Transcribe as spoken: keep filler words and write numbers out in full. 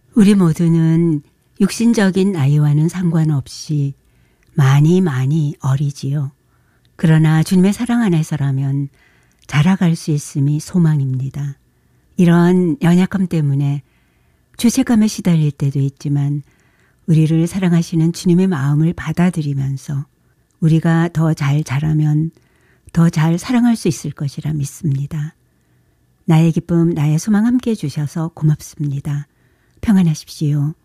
우리 모두는 육신적인 나이와는 상관없이 많이 많이 어리지요. 그러나 주님의 사랑 안에서라면 자라갈 수 있음이 소망입니다. 이런 연약함 때문에 죄책감에 시달릴 때도 있지만 우리를 사랑하시는 주님의 마음을 받아들이면서 우리가 더 잘 자라면 더 잘 사랑할 수 있을 것이라 믿습니다. 나의 기쁨, 나의 소망 함께 해주셔서 고맙습니다. 평안하십시오.